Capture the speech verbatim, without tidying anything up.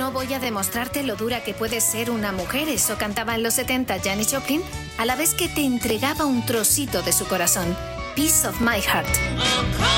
No voy a demostrarte lo dura que puede ser una mujer, eso cantaba en los setenta Janis Joplin, a la vez que te entregaba un trocito de su corazón. Piece of my heart.